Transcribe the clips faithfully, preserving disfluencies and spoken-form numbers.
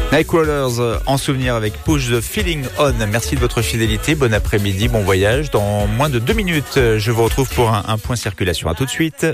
Nightcrawlers en souvenir avec Push the Feeling On. Merci de votre fidélité, bon après-midi, bon voyage. Dans moins de deux minutes, je vous retrouve pour un, un point circulation. À tout de suite.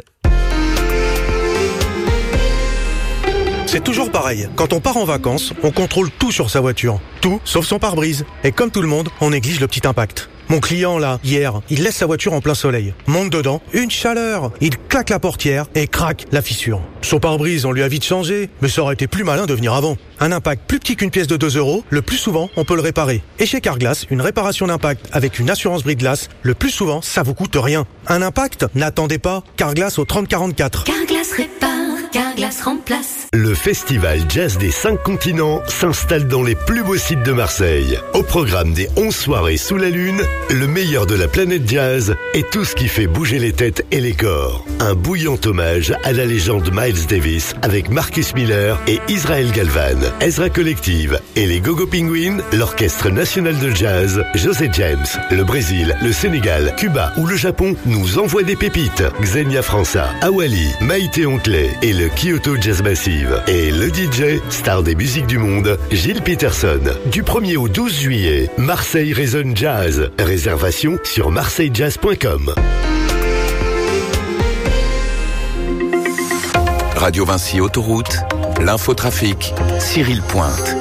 C'est toujours pareil. Quand on part en vacances, on contrôle tout sur sa voiture. Tout, sauf son pare-brise. Et comme tout le monde, on néglige le petit impact. Mon client, là, hier, il laisse sa voiture en plein soleil. Monte dedans, une chaleur. Il claque la portière et craque la fissure. Son pare-brise, on lui a vite changé, mais ça aurait été plus malin de venir avant. Un impact plus petit qu'une pièce de deux euros, le plus souvent, on peut le réparer. Et chez Carglass, une réparation d'impact avec une assurance brise-glace, le plus souvent, ça vous coûte rien. Un impact? N'attendez pas. Carglass au trente quarante-quatre. Carglass répare, Carglass remplace. Le festival Jazz des cinq continents s'installe dans les plus beaux sites de Marseille. Au programme des onze soirées sous la lune, le meilleur de la planète jazz et tout ce qui fait bouger les têtes et les corps. Un bouillant hommage à la légende Miles Davis avec Marcus Miller et Israel Galvan, Ezra Collective et les Go-Go Penguins, l'Orchestre National de Jazz, José James, le Brésil, le Sénégal, Cuba ou le Japon nous envoient des pépites. Xenia França, Awali, Maïté Ontelet et le Kyoto Jazz Massive. Et le D J, star des musiques du monde, Gilles Peterson. Du premier au douze juillet, Marseille résonne jazz. Réservation sur marseille jazz point com. Radio Vinci Autoroute, l'infotrafic, Cyril Pointe.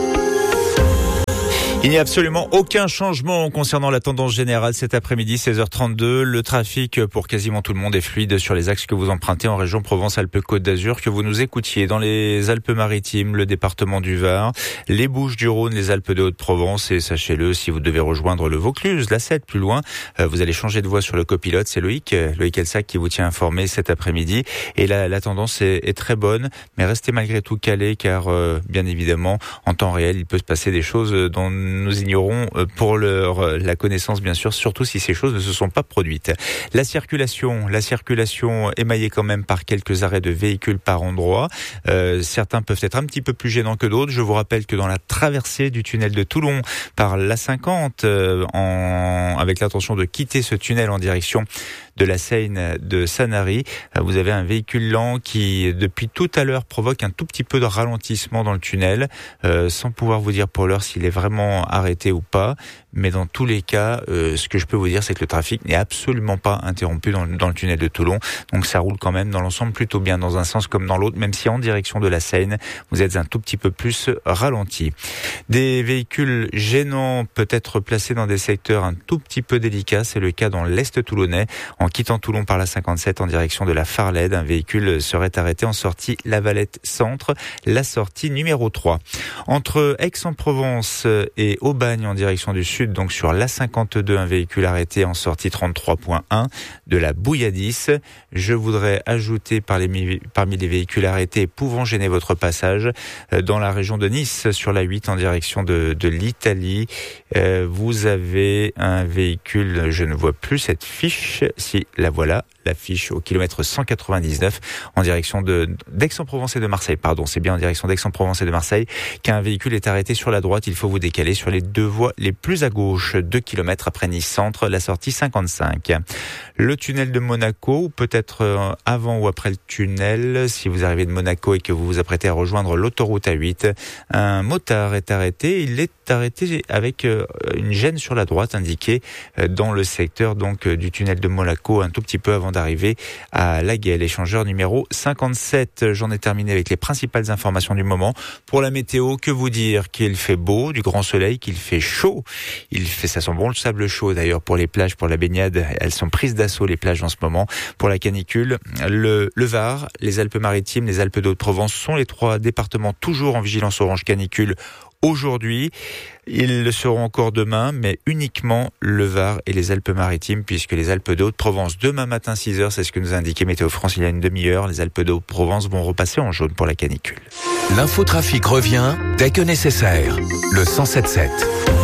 Il n'y a absolument aucun changement concernant la tendance générale cet après-midi, seize heures trente-deux. Le trafic pour quasiment tout le monde est fluide sur les axes que vous empruntez en région Provence-Alpes-Côte d'Azur, que vous nous écoutiez dans les Alpes-Maritimes, le département du Var, les Bouches-du-Rhône, les Alpes de Haute-Provence. Et sachez-le, si vous devez rejoindre le Vaucluse, la Sept plus loin, vous allez changer de voie sur le copilote. C'est Loïc, Loïc Elsac qui vous tient informé cet après-midi. Et la, la tendance est, est très bonne, mais restez malgré tout calé car, euh, bien évidemment, en temps réel, il peut se passer des choses dont nous ignorons pour leur, la connaissance, bien sûr, surtout si ces choses ne se sont pas produites. La circulation, la circulation émaillée quand même par quelques arrêts de véhicules par endroit. Euh, certains peuvent être un petit peu plus gênants que d'autres. Je vous rappelle que dans la traversée du tunnel de Toulon par l'A cinquante, euh, en, avec l'intention de quitter ce tunnel en direction de la Seine de Sanary, vous avez un véhicule lent qui, depuis tout à l'heure, provoque un tout petit peu de ralentissement dans le tunnel, euh, sans pouvoir vous dire pour l'heure s'il est vraiment arrêté ou pas. Mais dans tous les cas, euh, ce que je peux vous dire, c'est que le trafic n'est absolument pas interrompu dans le, dans le tunnel de Toulon. Donc ça roule quand même dans l'ensemble plutôt bien, dans un sens comme dans l'autre, même si en direction de la Seine, vous êtes un tout petit peu plus ralenti. Des véhicules gênants peut-être placés dans des secteurs un tout petit peu délicats, c'est le cas dans l'Est toulonnais. En quittant Toulon par la cinquante-sept en direction de la Farlède, un véhicule serait arrêté en sortie La Valette Centre, la sortie numéro trois. Entre Aix-en-Provence et Aubagne en direction du sud, donc sur l'A cinquante-deux, un véhicule arrêté en sortie trente-trois point un de la Bouilladis. Je voudrais ajouter par les, parmi les véhicules arrêtés pouvant gêner votre passage, dans la région de Nice, sur la huit en direction de, de l'Italie, euh, vous avez un véhicule, je ne vois plus cette fiche, si la voilà, la fiche au kilomètre cent quatre-vingt-dix-neuf en direction de d'Aix-en-Provence et de Marseille, pardon, c'est bien en direction d'Aix-en-Provence et de Marseille qu'un véhicule est arrêté sur la droite. Il faut vous décaler sur les deux voies les plus à gauche, deux kilomètres après Nice Centre, la sortie cinquante-cinq. Le tunnel de Monaco, ou peut-être avant ou après le tunnel, si vous arrivez de Monaco et que vous vous apprêtez à rejoindre l'autoroute A huit, un motard est arrêté. Il est arrêté avec une gêne sur la droite indiquée dans le secteur donc du tunnel de Monaco, un tout petit peu avant d'arriver à La Guelle. Échangeur numéro cinquante-sept. J'en ai terminé avec les principales informations du moment. Pour la météo, que vous dire? Qu'il fait beau, du grand soleil, qu'il fait chaud. Il fait, ça sent bon le sable chaud d'ailleurs pour les plages, pour la baignade. Elles sont prises d'assaut les plages en ce moment. Pour la canicule, le, le Var, les Alpes-Maritimes, les Alpes de Haute-Provence sont les trois départements toujours en vigilance orange canicule aujourd'hui. Ils le seront encore demain, mais uniquement le Var et les Alpes-Maritimes, puisque les Alpes de Haute-Provence, demain matin six heures, c'est ce que nous a indiqué Météo France il y a une demi-heure, les Alpes de Haute-Provence vont repasser en jaune pour la canicule. L'infotrafic revient dès que nécessaire. Le cent sept sept.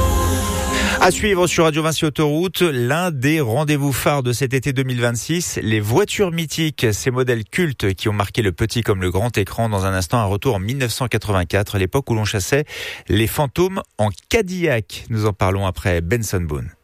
À suivre sur Radio Vinci Autoroute, l'un des rendez-vous phares de cet été deux mille vingt-six, les voitures mythiques, ces modèles cultes qui ont marqué le petit comme le grand écran. Dans un instant, un retour en mille neuf cent quatre-vingt-quatre, l'époque où l'on chassait les fantômes en Cadillac. Nous en parlons après Benson Boone.